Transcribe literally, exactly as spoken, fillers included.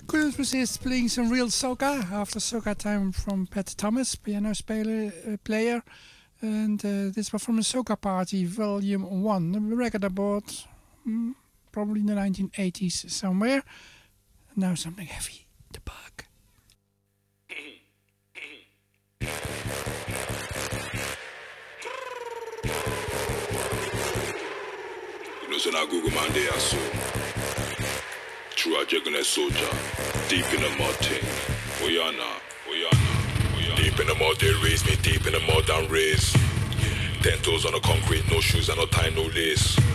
Couldn't resist playing some real soca after soca time from Pat Thomas, piano speler, uh, player. And uh, this was from a Soca Party Volume one, a record I bought mm, probably in the nineteen eighties somewhere. Now something heavy, The Bug. You know, so now Google man, they are so true, I jagging that soldier, deep in the mud thing. We are now, we are now, we are deep in the mud, they raise me deep in the mud and raise. Ten toes on the concrete, no shoes and no tie, no lace.